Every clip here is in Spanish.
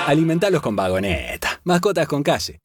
Alimentalos con Vagoneta. Mascotas con calle.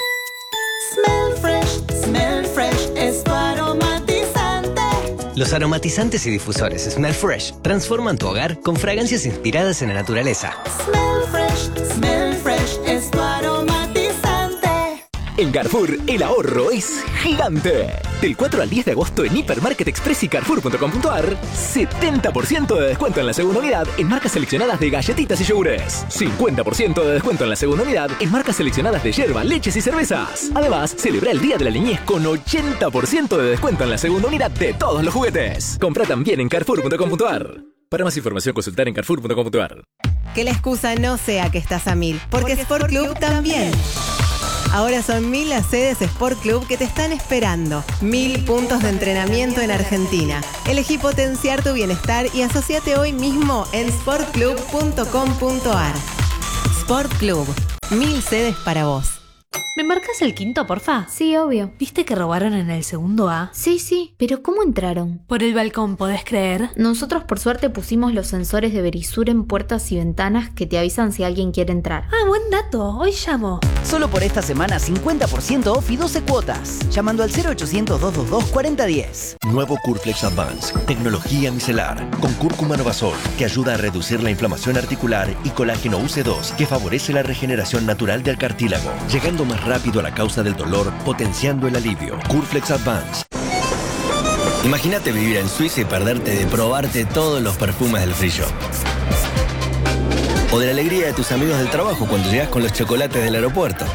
Smell Fresh es tu aromatizante. Los aromatizantes y difusores Smell Fresh transforman tu hogar con fragancias inspiradas en la naturaleza. Smell Fresh es tu aromatizante. En Carrefour, el ahorro es gigante. Del 4 al 10 de agosto en Hipermarket Express y Carrefour.com.ar, 70% de descuento en la segunda unidad en marcas seleccionadas de galletitas y yogures. 50% de descuento en la segunda unidad en marcas seleccionadas de yerba, leches y cervezas. Además, celebra el Día de la Niñez con 80% de descuento en la segunda unidad de todos los juguetes. Compra también en Carrefour.com.ar. Para más información, consultar en Carrefour.com.ar. Que la excusa no sea que estás a 1000, porque Sport Club también. Ahora son 1000 las sedes Sport Club que te están esperando. 1000 puntos de entrenamiento en Argentina. Elegí potenciar tu bienestar y asociate hoy mismo en sportclub.com.ar. Sport Club, 1000 sedes para vos. ¿Me marcas el quinto, porfa? Sí, obvio. ¿Viste que robaron en el segundo A? Sí, pero ¿cómo entraron? Por el balcón, ¿podés creer? Nosotros por suerte pusimos los sensores de Verisur en puertas y ventanas que te avisan si alguien quiere entrar. Ah, buen dato. Hoy llamo. Solo por esta semana 50% off y 12 cuotas. Llamando al 0800-222-4010. Nuevo Curflex Advance. Tecnología micelar. Con cúrcuma novasol, que ayuda a reducir la inflamación articular, y colágeno UC2, que favorece la regeneración natural del cartílago. Llegando más rápido a la causa del dolor, potenciando el alivio. Curflex Advance. Imagínate vivir en Suiza y perderte de probarte todos los perfumes del free shop. O de la alegría de tus amigos del trabajo cuando llegas con los chocolates del aeropuerto.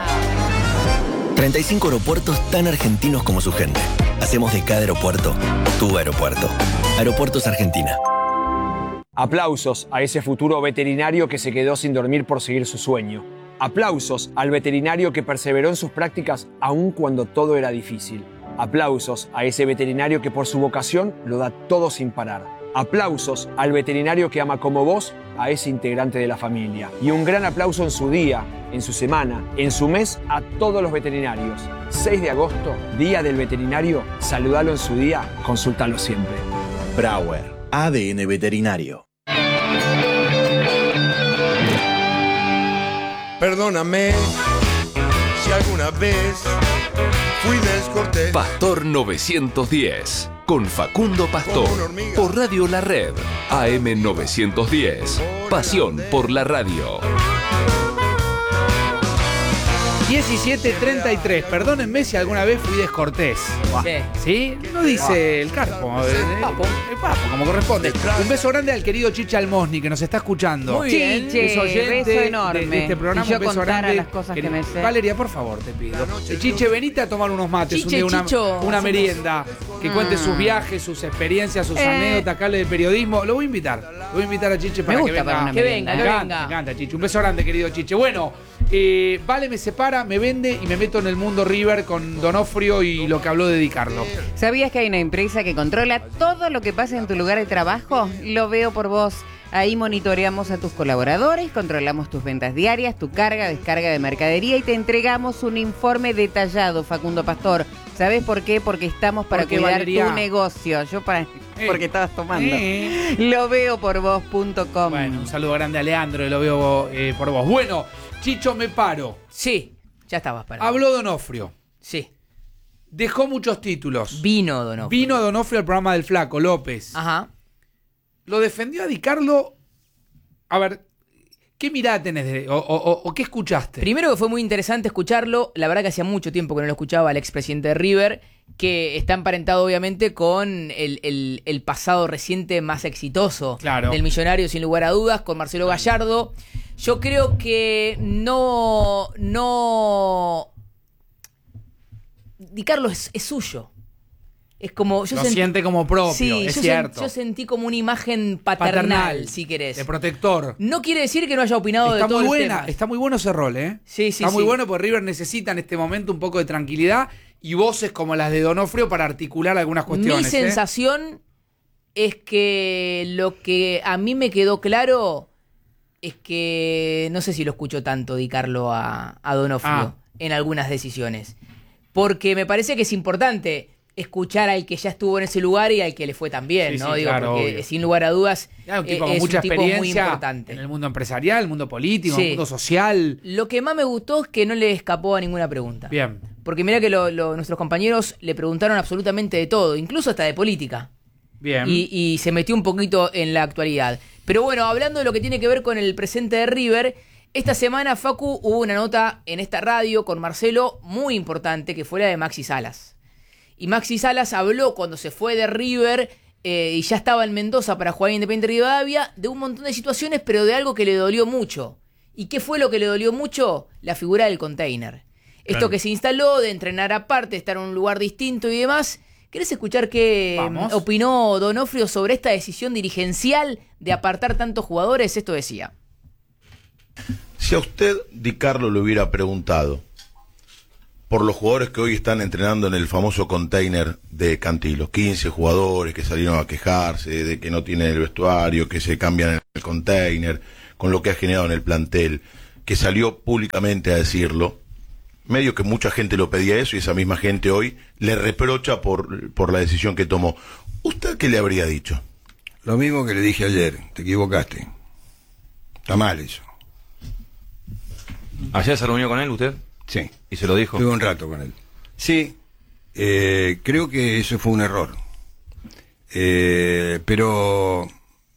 35 aeropuertos tan argentinos como su gente. Hacemos de cada aeropuerto tu aeropuerto. Aeropuertos Argentina. Aplausos a ese futuro veterinario que se quedó sin dormir por seguir su sueño. Aplausos al veterinario que perseveró en sus prácticas aun cuando todo era difícil. Aplausos a ese veterinario que por su vocación lo da todo sin parar. Aplausos al veterinario que ama como vos a ese integrante de la familia. Y un gran aplauso en su día, en su semana, en su mes a todos los veterinarios. 6 de agosto, Día del Veterinario. Saludalo en su día, consúltalo siempre. Brauer, ADN Veterinario. Perdóname si alguna vez fui descortés. Pastor 910, con Facundo Pastor, por Radio La Red, AM 910, pasión por la radio. 17:33. Perdónenme si alguna vez fui descortés. ¿Sí? No dice el Carpo. El Papo, como corresponde. Un beso grande al querido Chiche Almosni, que nos está escuchando. Muy bien. Es oyente beso enorme. de este programa. Y yo un beso contara grande. las cosas que me sé. Valeria, por favor, te pido. Chiche, venite a tomar unos mates. Chiche, un día, Chicho. una merienda. Que cuente sus viajes, sus experiencias, sus anécdotas, que hable de periodismo. Lo voy a invitar. Lo voy a invitar a Chiche para que venga. Que venga, Me encanta, Chiche. Un beso grande, querido Chiche. Bueno, Vale me separa, me vende y me meto en el mundo River con Donofrio y lo que habló de Di Carlo. ¿Sabías que hay una empresa que controla todo lo que pasa en tu lugar de trabajo? Lo veo por vos. Ahí monitoreamos a tus colaboradores, controlamos tus ventas diarias, tu carga, descarga de mercadería y te entregamos un informe detallado, Facundo Pastor. ¿Sabés por qué? Porque estamos para cuidar Valeria, tu negocio. Porque estabas tomando. Loveoporvos.com. Bueno, un saludo grande a Leandro, lo veo por vos. Bueno, Chicho, me paro. Sí, ya estabas parado. Habló Donofrio. Sí. Dejó muchos títulos. Vino Donofrio. Vino Donofrio al programa del Flaco López. Ajá. Lo defendió a Di Carlo. A ver, ¿qué mirada tenés o qué escuchaste? Primero que fue muy interesante escucharlo. La verdad que hacía mucho tiempo que no lo escuchaba al expresidente de River, que está emparentado obviamente con el pasado reciente más exitoso del Millonario, sin lugar a dudas, con Marcelo Gallardo. Yo creo que no Di Carlo es suyo. Es como lo siente como propio, sí, es cierto. Yo sentí como una imagen paternal, si querés. De protector. No quiere decir que no haya opinado de todo el tema. Está muy bueno ese rol, ¿eh? Sí. Está muy bueno porque River necesita en este momento un poco de tranquilidad y voces como las de Donofrio para articular algunas cuestiones. Mi sensación es que lo que a mí me quedó claro es que no sé si lo escucho tanto Di Carlo a Donofrio en algunas decisiones. Porque me parece que es importante escuchar al que ya estuvo en ese lugar y al que le fue tan bien, ¿no? Digo, claro, porque obvio. sin lugar a dudas Un tipo con es mucha un tipo experiencia muy importante. en el mundo empresarial, el mundo político, Sí. el mundo social. Lo que más me gustó es que no le escapó a ninguna pregunta. Bien. Porque mira que nuestros compañeros le preguntaron absolutamente de todo, incluso hasta de política. Bien. Y se metió un poquito en la actualidad. Pero bueno, hablando de lo que tiene que ver con el presente de River, esta semana, Facu, hubo una nota en esta radio con Marcelo muy importante, que fue la de Maxi Salas. Y Maxi Salas habló cuando se fue de River y ya estaba en Mendoza para jugar en Independiente Rivadavia, de un montón de situaciones, pero de algo que le dolió mucho. ¿Y qué fue lo que le dolió mucho? La figura del container. Esto Claro. que se instaló de entrenar aparte, estar en un lugar distinto y demás. ¿Querés escuchar qué opinó Donofrio sobre esta decisión dirigencial de apartar tantos jugadores? Esto decía. Si a usted, Di Carlo, le hubiera preguntado por los jugadores que hoy están entrenando en el famoso container de Cantilo, 15 jugadores que salieron a quejarse de que no tienen el vestuario, que se cambian en el container, con lo que ha generado en el plantel, que salió públicamente a decirlo, medio que mucha gente lo pedía eso y esa misma gente hoy le reprocha por la decisión que tomó. ¿Usted qué le habría dicho? Lo mismo que le dije ayer, te equivocaste. Está mal eso. ¿Ayer se reunió con él usted? Sí. ¿Y se lo dijo? Tuve un rato con él. Sí, creo que eso fue un error. Pero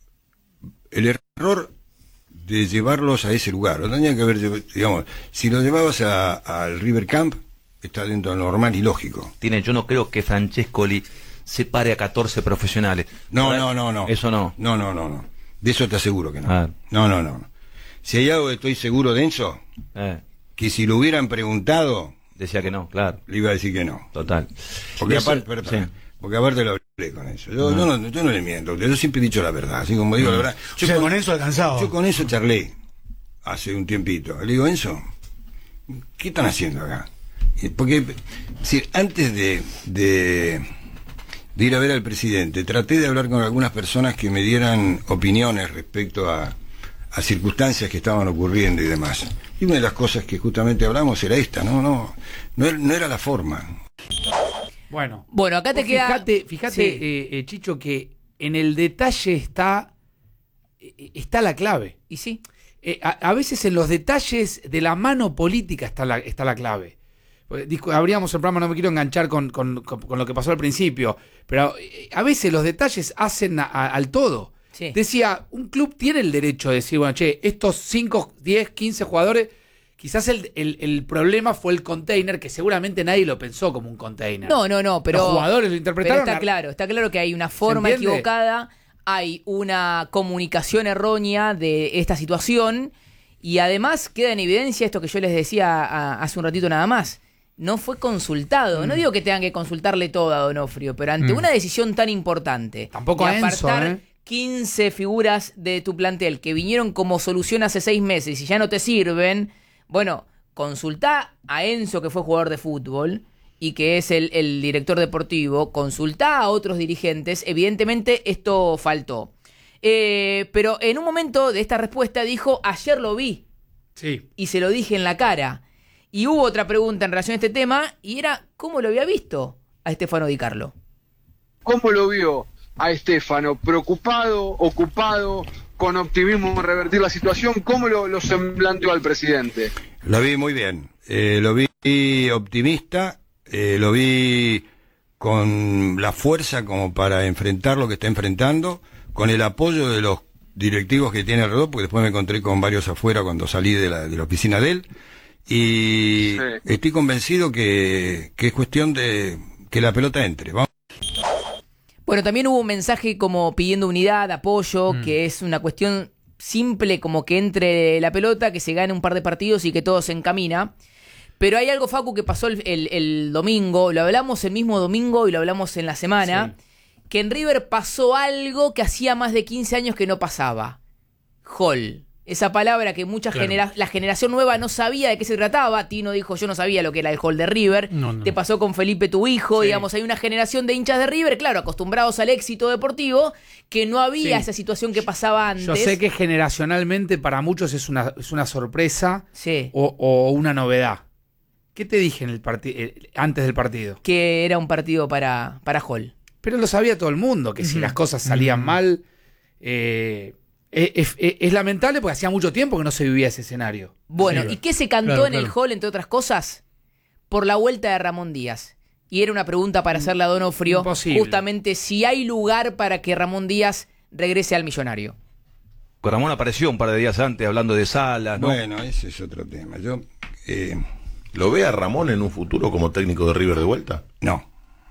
el error de llevarlos a ese lugar, lo tenía que haber, digamos, si lo llevabas al River Camp, está dentro de lo normal y lógico. Yo no creo que Francescoli separe a 14 profesionales. No. Eso no. No. De eso te aseguro que no. Ah. No. Si hay algo que estoy seguro de Enzo, que si lo hubieran preguntado, decía que no, claro. Le iba a decir que no. Total. Porque Eso, aparte, porque aparte lo hablé con eso. Yo no le miento, yo siempre he dicho la verdad, así como digo la verdad. Con Enzo alcanzado. Yo con Enzo charlé hace un tiempito. Le digo, Enzo, ¿qué están haciendo acá? Porque si antes de ir a ver al presidente, traté de hablar con algunas personas que me dieran opiniones respecto a circunstancias que estaban ocurriendo y demás. Y una de las cosas que justamente hablamos era esta, no era la forma. Bueno, acá te queda... Fíjate, Sí. Chicho, que en el detalle está la clave. Y sí. A veces en los detalles de la mano política está la clave. Abríamos el programa, no me quiero enganchar con lo que pasó al principio, pero a veces los detalles hacen al todo. Sí. Decía, un club tiene el derecho de decir, bueno, che, estos 5, 10, 15 jugadores, quizás el problema fue el container, que seguramente nadie lo pensó como un container. No, pero... Los jugadores lo interpretaron. Pero está claro que hay una forma equivocada, hay una comunicación errónea de esta situación, y además queda en evidencia esto que yo les decía hace un ratito nada más. No fue consultado. No digo que tengan que consultarle todo a Donofrio, pero ante una decisión tan importante, tampoco de a Enzo, apartar 15 figuras de tu plantel que vinieron como solución hace 6 meses y ya no te sirven, bueno, consultá a Enzo, que fue jugador de fútbol y que es el director deportivo, consultá a otros dirigentes. Evidentemente esto faltó. Pero en un momento de esta respuesta dijo, ayer lo vi. Sí. Y se lo dije en la cara. Y hubo otra pregunta en relación a este tema, y era, ¿cómo lo había visto a Stefano Di Carlo? ¿Cómo lo vio a Stefano? ¿Preocupado, ocupado, con optimismo en revertir la situación? ¿Cómo lo semblanteó al presidente? Lo vi muy bien. Lo vi optimista, lo vi con la fuerza como para enfrentar lo que está enfrentando, con el apoyo de los directivos que tiene alrededor, porque después me encontré con varios afuera cuando salí de la oficina de él. Y estoy convencido que es cuestión de que la pelota entre. Vamos. Bueno, también hubo un mensaje como pidiendo unidad, apoyo, que es una cuestión simple, como que entre la pelota, que se gane un par de partidos y que todo se encamina. Pero hay algo, Facu, que pasó el domingo, lo hablamos el mismo domingo y lo hablamos en la semana, que en River pasó algo que hacía más de 15 años que no pasaba. Hall. Esa palabra que la generación nueva no sabía de qué se trataba. Tino dijo, yo no sabía lo que era el Hall de River. No. Te pasó con Felipe, tu hijo. Digamos, hay una generación de hinchas de River, claro, acostumbrados al éxito deportivo, que no había esa situación que pasaba antes. Yo sé que generacionalmente para muchos es una sorpresa o una novedad. ¿Qué te dije en el antes del partido? Que era un partido para Hall. Pero lo sabía todo el mundo, que si las cosas salían mal... es lamentable porque hacía mucho tiempo que no se vivía ese escenario. Bueno, ¿y qué se cantó en el Hall, entre otras cosas? Por la vuelta de Ramón Díaz. Y era una pregunta para hacerle a Donofrio. Imposible. Justamente si hay lugar para que Ramón Díaz regrese al Millonario. Pues Ramón apareció un par de días antes hablando de Salas, ¿no? Bueno, ese es otro tema. Yo ¿Lo ve a Ramón en un futuro como técnico de River de vuelta? No.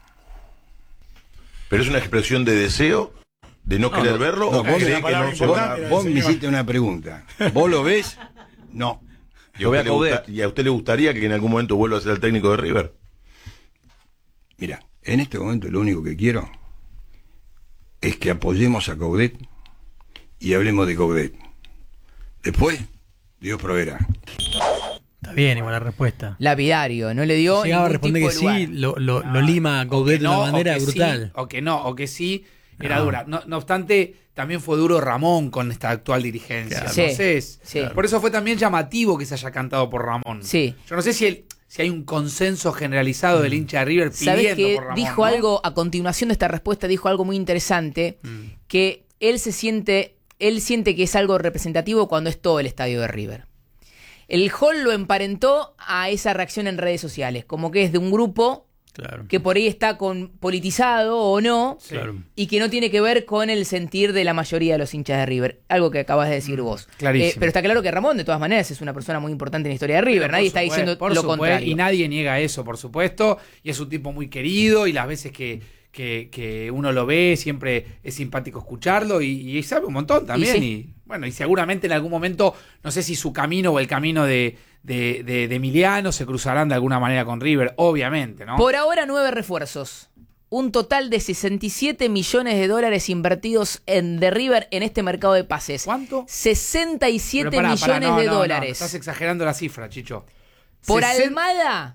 ¿Pero es una expresión de deseo, de no querer verlo? No, ¿O cree que no se va a... vos me hiciste una pregunta. ¿Vos lo ves? No. ¿Y a usted le gustaría que en algún momento vuelva a ser el técnico de River? Mira, en este momento lo único que quiero es que apoyemos a Coudet y hablemos de Coudet. Después, Dios proveerá. Está bien, igual la respuesta. Lapidario, no le dio. Llegaba a responder que sí, lo lima a Coudet de una manera brutal. Sí, o que no, o que sí, era dura. No obstante, también fue duro Ramón con esta actual dirigencia. Claro. Entonces, Sí. por eso fue también llamativo que se haya cantado por Ramón. Sí. Yo no sé si hay un consenso generalizado del hincha de River ¿Sabés pidiendo que por Ramón? dijo algo, a continuación de esta respuesta, dijo algo muy interesante, que él siente que es algo representativo cuando es todo el estadio de River. El Hall lo emparentó a esa reacción en redes sociales, como que es de un grupo que por ahí está politizado o no, y que no tiene que ver con el sentir de la mayoría de los hinchas de River. Algo que acabas de decir vos. Clarísimo. Pero está claro que Ramón, de todas maneras, es una persona muy importante en la historia de River. Nadie está diciendo lo contrario. Y nadie niega eso, por supuesto. Y es un tipo muy querido, y las veces que uno lo ve, siempre es simpático escucharlo, y sabe un montón también. Y seguramente en algún momento, no sé si su camino o el camino de Emiliano se cruzarán de alguna manera con River, obviamente, ¿no? Por ahora 9 refuerzos. Un total de $67 millones invertidos de River en este mercado de pases. ¿Cuánto? 67 millones de dólares. Estás exagerando la cifra, Chicho. Por Almada,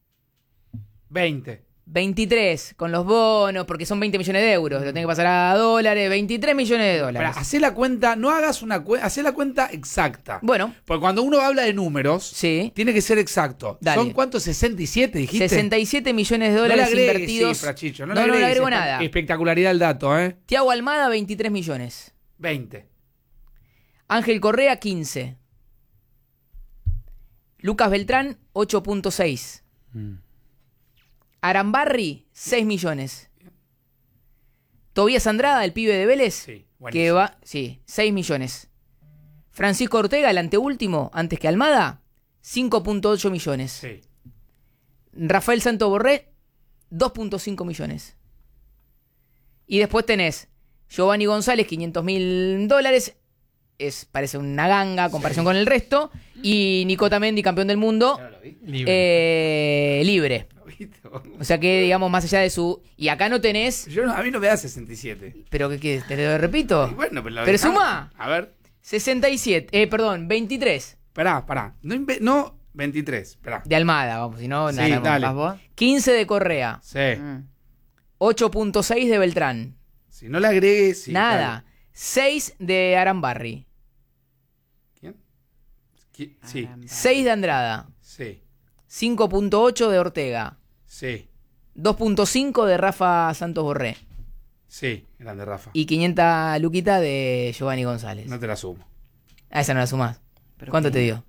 20. 23, con los bonos, porque son 20 millones de euros. Lo tenés que pasar a dólares, 23 millones de dólares. Hacé la cuenta, no hagas una cuenta, hacé la cuenta exacta. Bueno. Porque cuando uno habla de números, tiene que ser exacto. Dale. ¿Son cuántos? ¿67 dijiste? 67 millones de dólares no le agregues invertidos. Cifra, Chicho, no le agrego nada. Espectacularidad el dato, ¿eh? Thiago Almada, 23 millones. 20. Ángel Correa, 15. Lucas Beltrán, 8.6. Arambarri, 6 millones. Tobías Andrada, el pibe de Vélez, que va, 6 millones. Francisco Ortega, el anteúltimo, antes que Almada, 5.8 millones. Sí. Rafael Santo Borré, 2.5 millones. Y después tenés Giovanni González, $500.000. Parece una ganga a comparación con el resto. Y Nico Tamendi, campeón del mundo, libre. O sea que, digamos, más allá de su... Y acá no tenés... A mí no me da 67. ¿Pero qué? ¿Te lo repito? Y bueno, pero suma. A ver. 67. Perdón, 23. Pará. No, 23. Esperá. De Almada, vamos, si no... Sí, dale. Vos. 15 de Correa. Sí. 8.6 de Beltrán. Si no le agregues... Sí, nada. Dale. 6 de Arambarri. ¿Quién? Sí. 6 de Andrada. Sí. 5.8 de Ortega. Sí. 2.5 de Rafa Santos Borré. Sí, grande Rafa. Y 500 luquita de Giovanni González. No te la sumo. A esa no la sumás. ¿Cuánto te dio?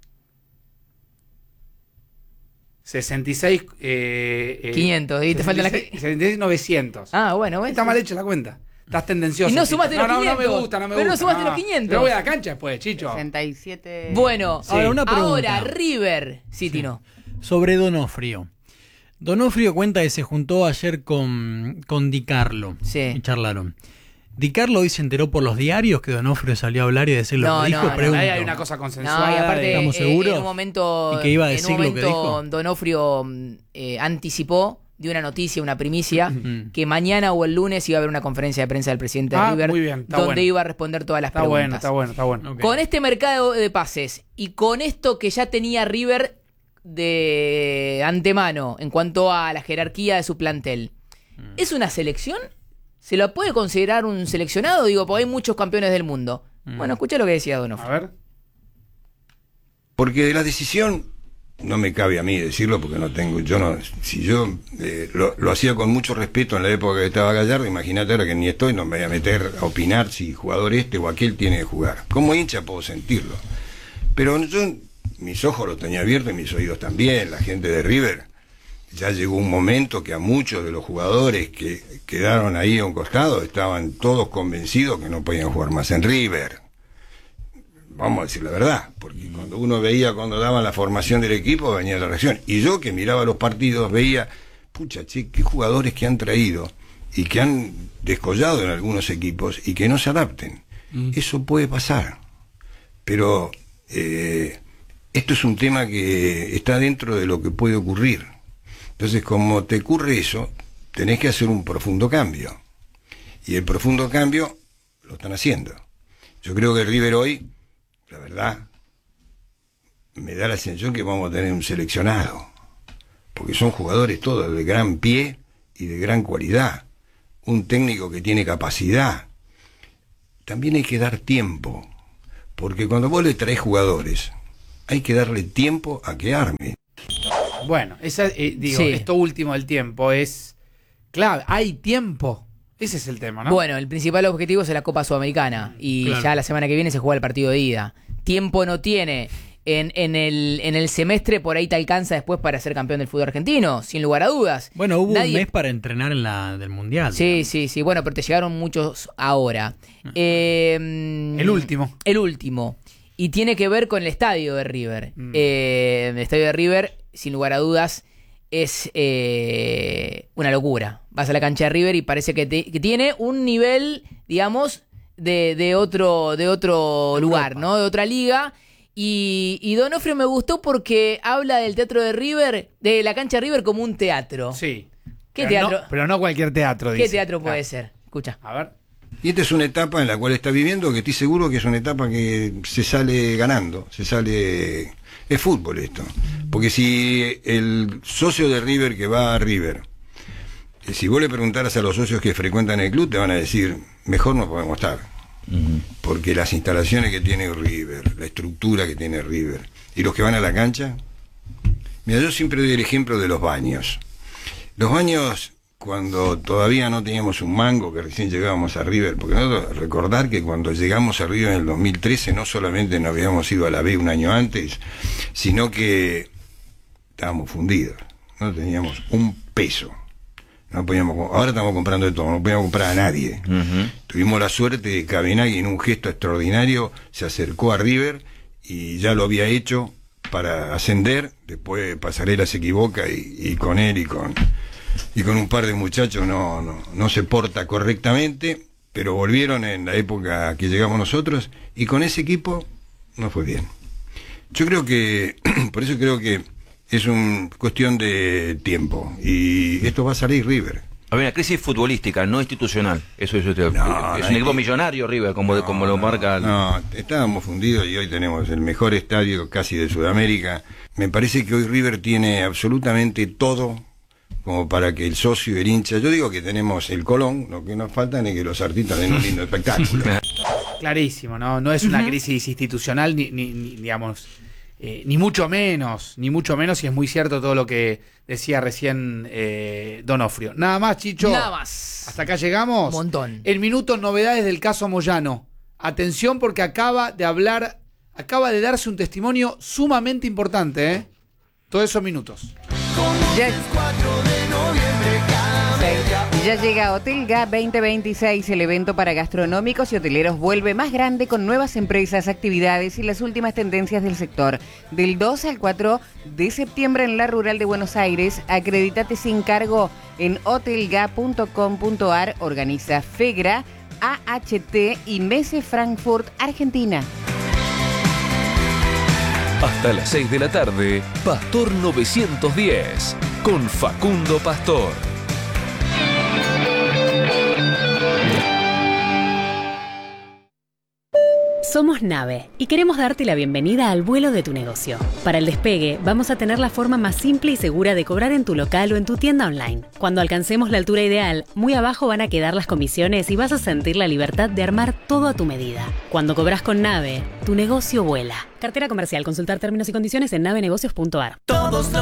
66... 500. ¿Y te faltan las... 66, 900. Ah, bueno. Está mal hecha la cuenta. Estás tendencioso. Y no sumaste los 500. No me gusta. Pero no sumaste los 500. Pero voy a la cancha después, Chicho. 67... Bueno, ahora una pregunta. Ahora River. Sí, Tino. Sobre Donofrio. Donofrio cuenta que se juntó ayer con Di Carlo. Sí. Y charlaron. Di Carlo hoy se enteró por los diarios que Donofrio salió a hablar y decir lo que dijo. No, ahí hay una cosa consensuada. No, y aparte, ¿estamos seguros? En un momento, ¿Y que iba a decir lo que dijo? Donofrio anticipó de una noticia, una primicia, que mañana o el lunes iba a haber una conferencia de prensa del presidente de River, muy bien, donde iba a responder todas las preguntas. Está bueno. Okay. Con este mercado de pases y con esto que ya tenía River de antemano en cuanto a la jerarquía de su plantel, ¿es una selección? ¿Se lo puede considerar un seleccionado? Digo, porque hay muchos campeones del mundo. Bueno, escucha lo que decía Donofrio. A ver. Porque de la decisión no me cabe a mí decirlo porque no tengo, si yo lo hacía con mucho respeto en la época que estaba Gallardo, imagínate ahora que ni estoy, no me voy a meter a opinar si jugador este o aquel tiene que jugar. Como hincha puedo sentirlo, pero yo mis ojos los tenía abiertos y mis oídos también. La gente de River, ya llegó un momento que a muchos de los jugadores que quedaron ahí a un costado estaban todos convencidos que no podían jugar más en River. Vamos a decir la verdad, porque cuando uno veía cuando daban la formación del equipo venía la reacción. Y yo que miraba los partidos veía, pucha, che, qué jugadores que han traído y que han descollado en algunos equipos y que no se adapten. Eso puede pasar. Pero esto es un tema que está dentro de lo que puede ocurrir. Entonces, como te ocurre eso, tenés que hacer un profundo cambio. Y el profundo cambio lo están haciendo. Yo creo que River hoy, la verdad, me da la sensación que vamos a tener un seleccionado, porque son jugadores todos de gran pie y de gran cualidad, un técnico que tiene capacidad. También hay que dar tiempo, porque cuando vos le traes jugadores, hay que darle tiempo a que arme. Bueno, esto último del tiempo es clave, hay tiempo. Ese es el tema, ¿no? Bueno, el principal objetivo es la Copa Sudamericana y ya la semana que viene se juega el partido de ida. Tiempo no tiene. En el semestre por ahí te alcanza después para ser campeón del fútbol argentino, sin lugar a dudas. Bueno, hubo un mes para entrenar en la del Mundial. Sí, sí, bueno, pero te llegaron muchos ahora. El último. Y tiene que ver con el estadio de River. El estadio de River, sin lugar a dudas, es una locura. Vas a la cancha de River y parece que tiene un nivel, digamos, de otro lugar, ¿no? De otra liga. Y Donofrio me gustó porque habla del teatro de River, de la cancha de River como un teatro. Sí. ¿Qué teatro? Pero no cualquier teatro, dice. ¿Qué teatro puede ser? Escucha. A ver. Y esta es una etapa en la cual está viviendo, que estoy seguro que es una etapa que se sale ganando, es fútbol esto. Porque si el socio de River que va a River, si vos le preguntaras a los socios que frecuentan el club, te van a decir, mejor no podemos estar. Porque las instalaciones que tiene River, la estructura que tiene River, y los que van a la cancha, mira, yo siempre doy el ejemplo de los baños. Los baños, cuando todavía no teníamos un mango, que recién llegábamos a River, porque nosotros recordar que cuando llegamos a River en el 2013 no solamente no habíamos ido a la B un año antes, sino que estábamos fundidos, no teníamos un peso. No podíamos, ahora estamos comprando de todo, no podíamos comprar a nadie. Tuvimos la suerte de que Cabenagui, en un gesto extraordinario, se acercó a River y ya lo había hecho para ascender. Después Pasarela se equivoca y con él y con un par de muchachos no se porta correctamente, pero volvieron en la época que llegamos nosotros y con ese equipo no fue bien. Yo creo que, por eso creo que es una cuestión de tiempo y esto va a salir River. A ver, una crisis futbolística, no institucional. Eso es un equipo millonario River, como lo marca. No, estábamos fundidos y hoy tenemos el mejor estadio casi de Sudamérica. Me parece que hoy River tiene absolutamente todo como para que el socio y el hincha, yo digo que tenemos el Colón, lo que nos falta es que los artistas den un lindo espectáculo. Clarísimo, no es una crisis institucional ni digamos, ni mucho menos, y es muy cierto todo lo que decía recién Donofrio. Nada más, Chicho. Nada más. Hasta acá llegamos. Un montón. El minuto novedades del caso Moyano. Atención porque acaba de darse un testimonio sumamente importante, todos esos minutos. Ya llega Hotel GA 2026, el evento para gastronómicos y hoteleros vuelve más grande con nuevas empresas, actividades y las últimas tendencias del sector. Del 2 al 4 de septiembre en la Rural de Buenos Aires, acredítate sin cargo en hotelga.com.ar, organiza FEGRA, AHT y Messe Frankfurt, Argentina. Hasta las 6 de la tarde, Pastor 910, con Facundo Pastor. Somos Nave y queremos darte la bienvenida al vuelo de tu negocio. Para el despegue, vamos a tener la forma más simple y segura de cobrar en tu local o en tu tienda online. Cuando alcancemos la altura ideal, muy abajo van a quedar las comisiones y vas a sentir la libertad de armar todo a tu medida. Cuando cobras con Nave, tu negocio vuela. Cartera comercial. Consultar términos y condiciones en navenegocios.ar.